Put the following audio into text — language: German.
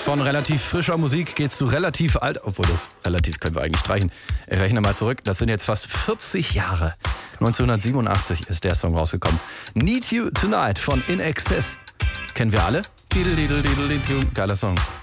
von relativ frischer Musik geht's zu relativ alt, obwohl das relativ können wir eigentlich streichen. Ich rechne mal zurück, das sind jetzt fast 40 Jahre. 1987 ist der Song rausgekommen. Need You Tonight von In Excess. Kennen wir alle? Geiler Song.